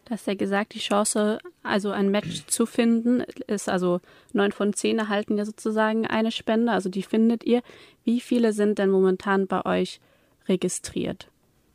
Du hast ja gesagt, die Chance, also ein Match zu finden, ist also 9 von 10 erhalten ja sozusagen eine Spende, also die findet ihr. Wie viele sind denn momentan bei euch registriert?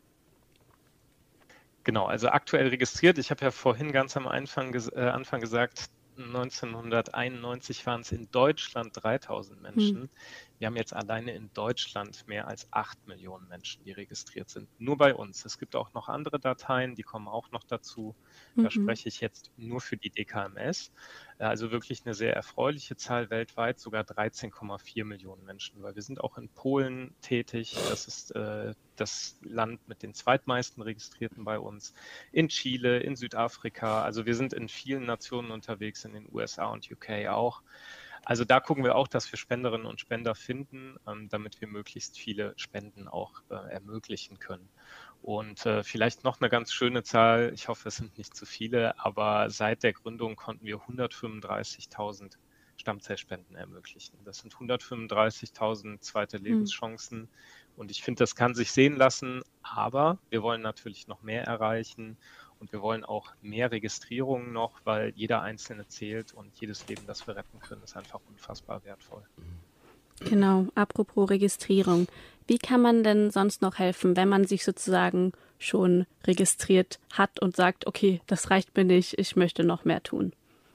Genau, also aktuell registriert. Ich habe ja vorhin ganz am Anfang gesagt, 1991 waren es in Deutschland 3000 Hm. Menschen. Wir haben jetzt alleine in Deutschland mehr als 8 Millionen Menschen, die registriert sind. Nur bei uns. Es gibt auch noch andere Dateien, die kommen auch noch dazu. Da Mhm. spreche ich jetzt nur für die DKMS. Also wirklich eine sehr erfreuliche Zahl weltweit, sogar 13,4 Millionen Menschen, weil wir sind auch in Polen tätig. Das ist das Land mit den zweitmeisten Registrierten bei uns, in Chile, in Südafrika. Also wir sind in vielen Nationen unterwegs, in den USA und UK auch. Also da gucken wir auch, dass wir Spenderinnen und Spender finden, damit wir möglichst viele Spenden auch ermöglichen können. Und vielleicht noch eine ganz schöne Zahl, ich hoffe, es sind nicht zu viele, aber seit der Gründung konnten wir 135.000 Stammzellspenden ermöglichen. Das sind 135.000 zweite Hm. Lebenschancen. Und ich finde, das kann sich sehen lassen, aber wir wollen natürlich noch mehr erreichen und wir wollen auch mehr Registrierungen noch, weil jeder Einzelne zählt und jedes Leben, das wir retten können, ist einfach unfassbar wertvoll. Genau, apropos Registrierung. Wie kann man denn sonst noch helfen, wenn man sich sozusagen schon registriert hat und sagt, okay, das reicht mir nicht, ich möchte noch mehr tun?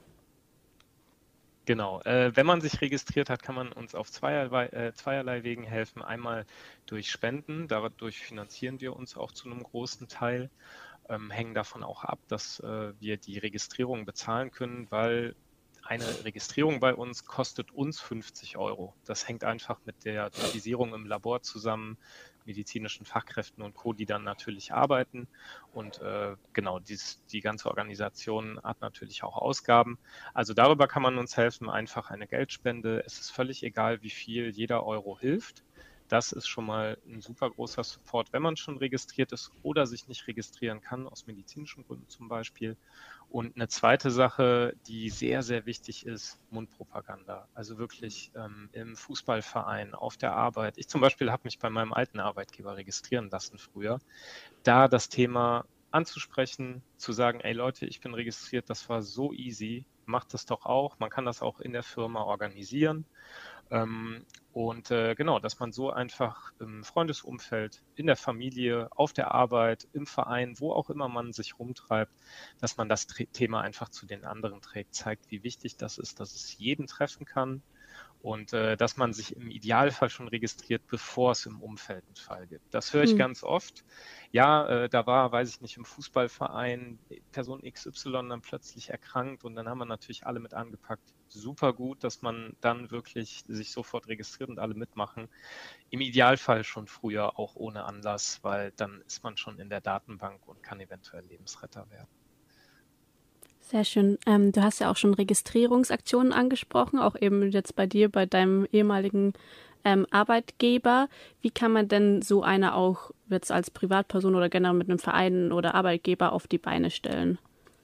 Genau. Wenn man sich registriert hat, kann man uns auf zweierlei Wegen helfen. Einmal durch Spenden, dadurch finanzieren wir uns auch zu einem großen Teil, hängen davon auch ab, dass wir die Registrierung bezahlen können, weil eine Registrierung bei uns kostet uns 50 Euro. Das hängt einfach mit der Typisierung im Labor zusammen, medizinischen Fachkräften und Co., die dann natürlich arbeiten. Und genau, die ganze Organisation hat natürlich auch Ausgaben. Also darüber kann man uns helfen, einfach eine Geldspende. Es ist völlig egal, wie viel jeder Euro hilft. Das ist schon mal ein super großer Support, wenn man schon registriert ist oder sich nicht registrieren kann, aus medizinischen Gründen zum Beispiel. Und eine zweite Sache, die sehr, sehr wichtig ist, Mundpropaganda. Also wirklich im Fußballverein, auf der Arbeit. Ich zum Beispiel habe mich bei meinem alten Arbeitgeber registrieren lassen früher. Da das Thema anzusprechen, zu sagen, ey Leute, ich bin registriert, das war so easy, macht das doch auch. Man kann das auch in der Firma organisieren. Und genau, dass man so einfach im Freundesumfeld, in der Familie, auf der Arbeit, im Verein, wo auch immer man sich rumtreibt, dass man das Thema einfach zu den anderen trägt, zeigt, wie wichtig das ist, dass es jeden treffen kann und dass man sich im Idealfall schon registriert, bevor es im Umfeld einen Fall gibt. Das höre ich Hm. ganz oft. Ja, da war, weiß ich nicht, im Fußballverein Person XY dann plötzlich erkrankt und dann haben wir natürlich alle mit angepackt. Super gut, dass man dann wirklich sich sofort registriert und alle mitmachen. Im Idealfall schon früher, auch ohne Anlass, weil dann ist man schon in der Datenbank und kann eventuell Lebensretter werden. Sehr schön. Du hast ja auch schon Registrierungsaktionen angesprochen, auch eben jetzt bei dir, bei deinem ehemaligen Arbeitgeber. Wie kann man denn so eine auch jetzt als Privatperson oder generell mit einem Verein oder Arbeitgeber auf die Beine stellen?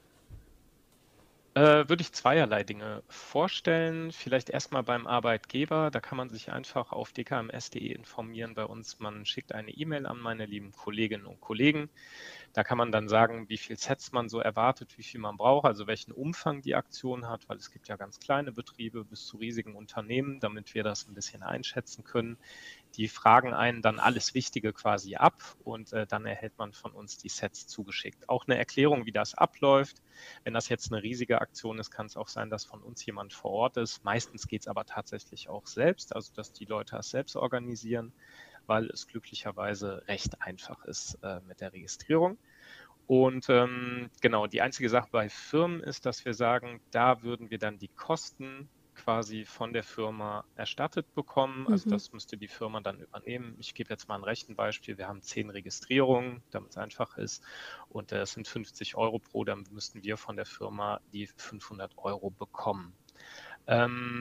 Würde ich zweierlei Dinge vorstellen. Vielleicht erstmal beim Arbeitgeber. Da kann man sich einfach auf dkms.de informieren bei uns. Man schickt eine E-Mail an meine lieben Kolleginnen und Kollegen. Da kann man dann sagen, wie viel Sets man so erwartet, wie viel man braucht, also welchen Umfang die Aktion hat, weil es gibt ja ganz kleine Betriebe bis zu riesigen Unternehmen, damit wir das ein bisschen einschätzen können. Die fragen einen dann alles Wichtige quasi ab und dann erhält man von uns die Sets zugeschickt. Auch eine Erklärung, wie das abläuft. Wenn das jetzt eine riesige Aktion ist, kann es auch sein, dass von uns jemand vor Ort ist. Meistens geht es aber tatsächlich auch selbst, also dass die Leute es selbst organisieren, weil es glücklicherweise recht einfach ist mit der Registrierung. Und genau, die einzige Sache bei Firmen ist, dass wir sagen, da würden wir dann die Kosten quasi von der Firma erstattet bekommen. Also Mhm. das müsste die Firma dann übernehmen. Ich gebe jetzt mal ein Rechenbeispiel. Wir haben 10 Registrierungen, damit es einfach ist. Und es sind 50 Euro pro, dann müssten wir von der Firma die 500 Euro bekommen. Ähm,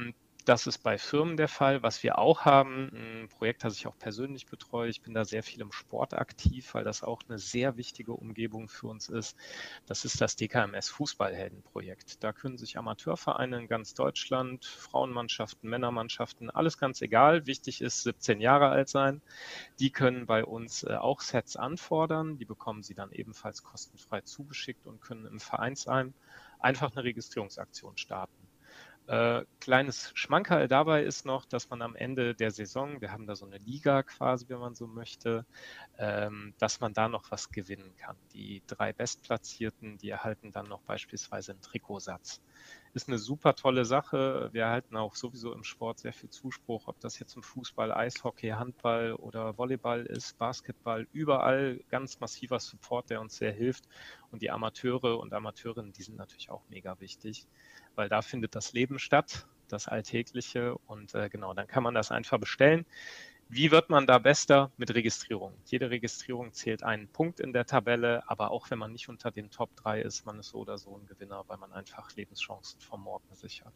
Das ist bei Firmen der Fall. Was wir auch haben, ein Projekt, das ich auch persönlich betreue, ich bin da sehr viel im Sport aktiv, weil das auch eine sehr wichtige Umgebung für uns ist. Das ist das DKMS Fußballheldenprojekt. Da können sich Amateurvereine in ganz Deutschland, Frauenmannschaften, Männermannschaften, alles ganz egal, wichtig ist 17 Jahre alt sein. Die können bei uns auch Sets anfordern. Die bekommen sie dann ebenfalls kostenfrei zugeschickt und können im Vereinsheim einfach eine Registrierungsaktion starten. Kleines Schmankerl dabei ist noch, dass man am Ende der Saison, wir haben da so eine Liga quasi, wenn man so möchte, dass man da noch was gewinnen kann. Die 3 Bestplatzierten, die erhalten dann noch beispielsweise einen Trikotsatz. Ist eine super tolle Sache. Wir erhalten auch sowieso im Sport sehr viel Zuspruch, ob das jetzt im Fußball, Eishockey, Handball oder Volleyball ist, Basketball, überall ganz massiver Support, der uns sehr hilft. Und die Amateure und Amateurinnen, die sind natürlich auch mega wichtig, weil da findet das Leben statt, das Alltägliche. Und genau, dann kann man das einfach bestellen. Wie wird man da Bester? Mit Registrierung. Jede Registrierung zählt einen Punkt in der Tabelle, aber auch wenn man nicht unter den Top 3 ist, man ist so oder so ein Gewinner, weil man einfach Lebenschancen vom Morgen sichert.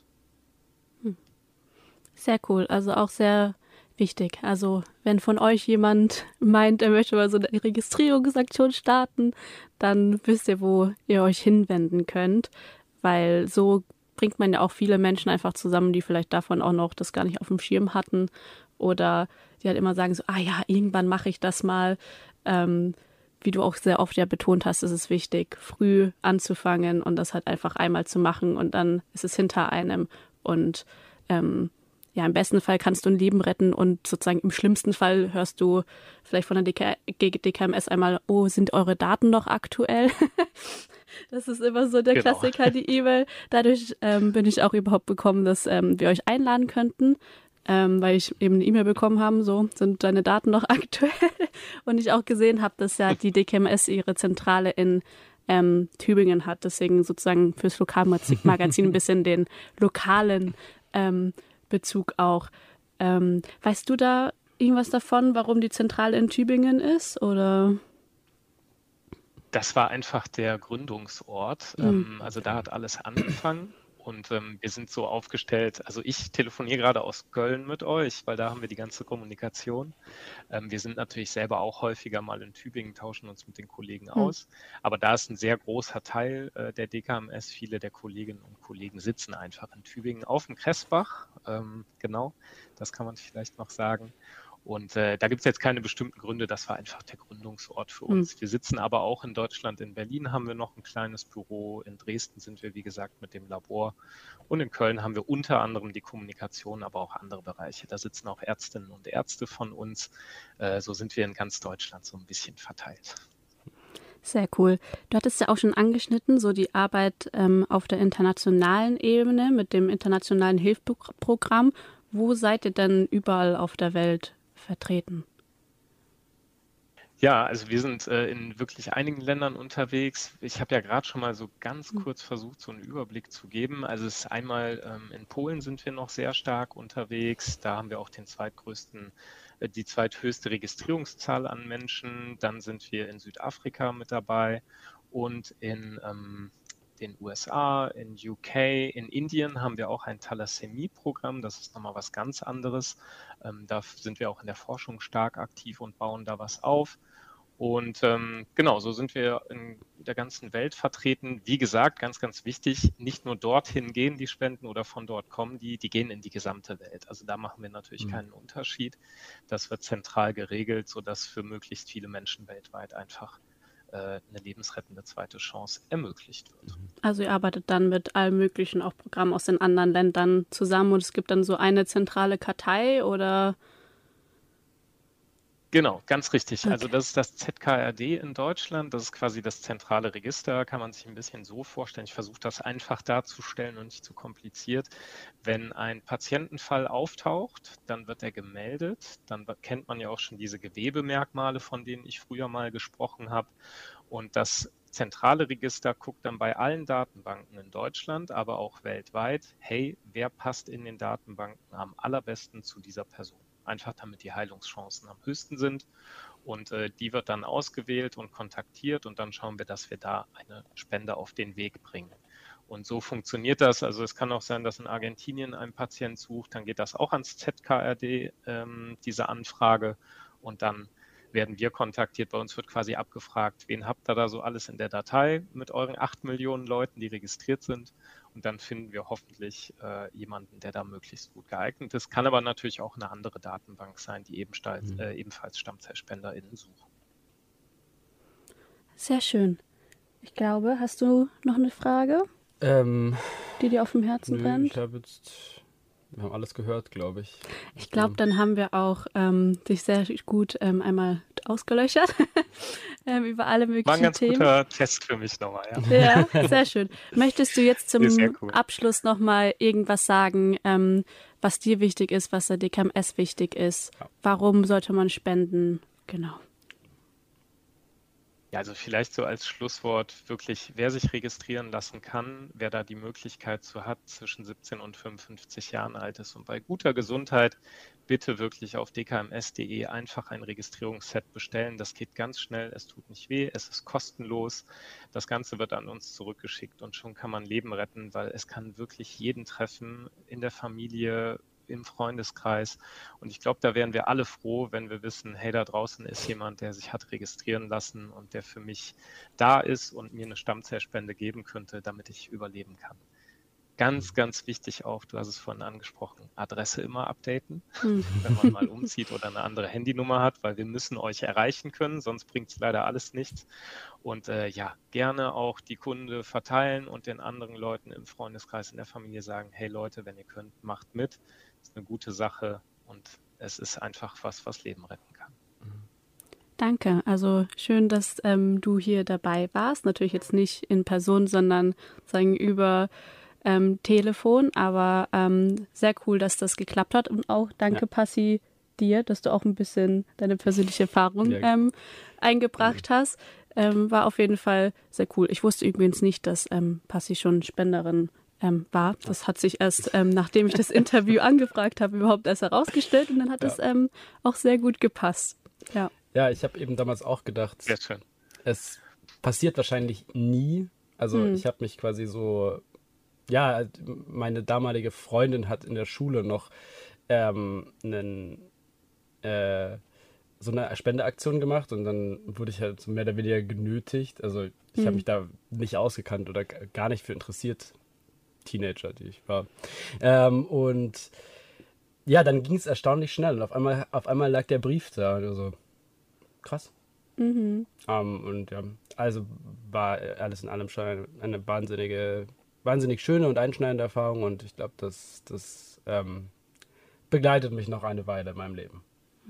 Sehr cool, also auch sehr wichtig. Also wenn von euch jemand meint, er möchte mal so eine Registrierungsaktion starten, dann wisst ihr, wo ihr euch hinwenden könnt, weil so bringt man ja auch viele Menschen einfach zusammen, die vielleicht davon auch noch das gar nicht auf dem Schirm hatten oder die halt immer sagen so, ah ja, irgendwann mache ich das mal. Wie du auch sehr oft ja betont hast, ist es wichtig, früh anzufangen und das halt einfach einmal zu machen und dann ist es hinter einem und ja, im besten Fall kannst du ein Leben retten und sozusagen im schlimmsten Fall hörst du vielleicht von der DKMS einmal, oh, sind eure Daten noch aktuell? Das ist immer so der Klassiker, die E-Mail. Dadurch bin ich auch überhaupt gekommen, dass wir euch einladen könnten, weil ich eben eine E-Mail bekommen habe, so, sind deine Daten noch aktuell? Und ich auch gesehen habe, dass ja die DKMS ihre Zentrale in Tübingen hat, deswegen sozusagen fürs Lokalmagazin ein bisschen den lokalen Bezug auch. Weißt du da irgendwas davon, warum die Zentrale in Tübingen ist, oder? Das war einfach der Gründungsort. Also da hat alles angefangen und wir sind so aufgestellt. Also ich telefoniere gerade aus Köln mit euch, weil da haben wir die ganze Kommunikation. Wir sind natürlich selber auch häufiger mal in Tübingen, tauschen uns mit den Kollegen aus. Aber da ist ein sehr großer Teil der DKMS. Viele der Kolleginnen und Kollegen sitzen einfach in Tübingen auf dem Kressbach. Genau, das kann man vielleicht noch sagen. Und da gibt es jetzt keine bestimmten Gründe, das war einfach der Gründungsort für uns. Wir sitzen aber auch in Deutschland, in Berlin haben wir noch ein kleines Büro, in Dresden sind wir, wie gesagt, mit dem Labor und in Köln haben wir unter anderem die Kommunikation, aber auch andere Bereiche. Da sitzen auch Ärztinnen und Ärzte von uns. So sind wir in ganz Deutschland so ein bisschen verteilt. Sehr cool. Du hattest ja auch schon angeschnitten, so die Arbeit auf der internationalen Ebene mit dem internationalen Hilfsprogramm. Wo seid ihr denn überall auf der Welt vertreten? Ja, also wir sind in wirklich einigen Ländern unterwegs. Ich habe ja gerade schon mal so ganz kurz versucht, so einen Überblick zu geben. Also es ist einmal in Polen sind wir noch sehr stark unterwegs. Da haben wir auch die zweithöchste Registrierungszahl an Menschen. Dann sind wir in Südafrika mit dabei und in den USA, in UK, in Indien haben wir auch ein Thalassämie-Programm. Das ist nochmal was ganz anderes. Da sind wir auch in der Forschung stark aktiv und bauen da was auf. Und genau, so sind wir in der ganzen Welt vertreten. Wie gesagt, ganz, ganz wichtig, nicht nur dorthin gehen die Spenden oder von dort kommen die gehen in die gesamte Welt. Also da machen wir natürlich keinen Unterschied. Das wird zentral geregelt, sodass für möglichst viele Menschen weltweit einfach eine lebensrettende zweite Chance ermöglicht wird. Also ihr arbeitet dann mit allen möglichen auch Programmen aus den anderen Ländern zusammen und es gibt dann so eine zentrale Kartei oder? Genau, ganz richtig. Okay. Also das ist das ZKRD in Deutschland. Das ist quasi das zentrale Register, kann man sich ein bisschen so vorstellen. Ich versuche das einfach darzustellen und nicht zu kompliziert. Wenn ein Patientenfall auftaucht, dann wird er gemeldet. Dann kennt man ja auch schon diese Gewebemerkmale, von denen ich früher mal gesprochen habe. Und das zentrale Register guckt dann bei allen Datenbanken in Deutschland, aber auch weltweit, hey, wer passt in den Datenbanken am allerbesten zu dieser Person? Einfach damit die Heilungschancen am höchsten sind. Und die wird dann ausgewählt und kontaktiert und dann schauen wir, dass wir da eine Spende auf den Weg bringen. Und so funktioniert das. Also es kann auch sein, dass in Argentinien ein Patient sucht, dann geht das auch ans ZKRD, diese Anfrage, und dann werden wir kontaktiert. Bei uns wird quasi abgefragt, wen habt ihr da so alles in der Datei mit euren 8 Millionen Leuten, die registriert sind. Und dann finden wir hoffentlich jemanden, der da möglichst gut geeignet ist. Kann aber natürlich auch eine andere Datenbank sein, die ebenfalls StammzellspenderInnen suchen. Sehr schön. Ich glaube, hast du noch eine Frage, die dir auf dem Herzen brennt? Wir haben alles gehört, glaube ich. Ich glaube, dann haben wir auch dich sehr gut einmal ausgelöchert über alle möglichen Themen. War ein ganz guter Test für mich nochmal, ja. Ja, sehr schön. Möchtest du jetzt zum Abschluss nochmal irgendwas sagen, was dir wichtig ist, was der DKMS wichtig ist? Ja. Warum sollte man spenden? Genau. Ja, also vielleicht so als Schlusswort wirklich, wer sich registrieren lassen kann, wer da die Möglichkeit zu hat, zwischen 17 und 55 Jahren alt ist und bei guter Gesundheit, bitte wirklich auf dkms.de einfach ein Registrierungsset bestellen. Das geht ganz schnell, es tut nicht weh, es ist kostenlos. Das Ganze wird an uns zurückgeschickt und schon kann man Leben retten, weil es kann wirklich jeden treffen, in der Familie, im Freundeskreis. Und ich glaube, da wären wir alle froh, wenn wir wissen, hey, da draußen ist jemand, der sich hat registrieren lassen und der für mich da ist und mir eine Stammzellspende geben könnte, damit ich überleben kann. Ganz, ganz wichtig auch, du hast es vorhin angesprochen, Adresse immer updaten, wenn man mal umzieht oder eine andere Handynummer hat, weil wir müssen euch erreichen können, sonst bringt es leider alles nichts. Und ja, gerne auch die Kunde verteilen und den anderen Leuten im Freundeskreis, in der Familie sagen, hey Leute, wenn ihr könnt, macht mit. Das ist eine gute Sache und es ist einfach was Leben retten kann. Danke. Also schön, dass du hier dabei warst. Natürlich jetzt nicht in Person, sondern sagen über Telefon. Aber sehr cool, dass das geklappt hat. Und auch danke, Passi, dir, dass du auch ein bisschen deine persönliche Erfahrung eingebracht hast. War auf jeden Fall sehr cool. Ich wusste übrigens nicht, dass Passi schon Spenderin war. Das hat sich erst, nachdem ich das Interview angefragt habe, überhaupt erst herausgestellt und dann hat es auch sehr gut gepasst. Ja, ich habe eben damals auch gedacht, es passiert wahrscheinlich nie. Also ich habe mich quasi so, meine damalige Freundin hat in der Schule noch so eine Spendeaktion gemacht und dann wurde ich halt so mehr oder weniger genötigt. Also ich habe mich da nicht ausgekannt oder gar nicht für interessiert, Teenager, die ich war. Und ja, dann ging es erstaunlich schnell und auf einmal lag der Brief da. Also krass. Und ja, also war alles in allem schon eine wahnsinnig schöne und einschneidende Erfahrung und ich glaube, das begleitet mich noch eine Weile in meinem Leben.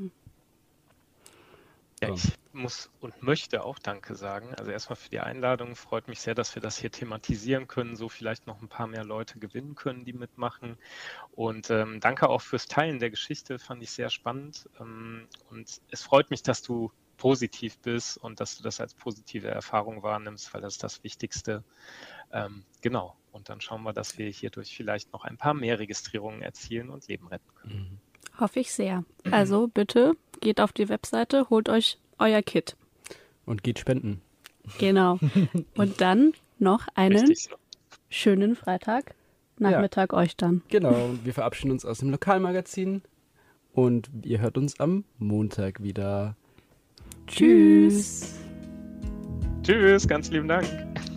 Ja, ich muss und möchte auch Danke sagen. Also erstmal für die Einladung. Freut mich sehr, dass wir das hier thematisieren können, so vielleicht noch ein paar mehr Leute gewinnen können, die mitmachen. Und danke auch fürs Teilen der Geschichte, fand ich sehr spannend. Und es freut mich, dass du positiv bist und dass du das als positive Erfahrung wahrnimmst, weil das ist das Wichtigste. Genau. Und dann schauen wir, dass wir hierdurch vielleicht noch ein paar mehr Registrierungen erzielen und Leben retten können. Hoffe ich sehr. Also bitte geht auf die Webseite, holt euch euer Kit. Und geht spenden. Genau. Und dann noch einen schönen Freitagnachmittag euch dann. Genau. Wir verabschieden uns aus dem Lokalmagazin und ihr hört uns am Montag wieder. Tschüss. Tschüss, ganz lieben Dank.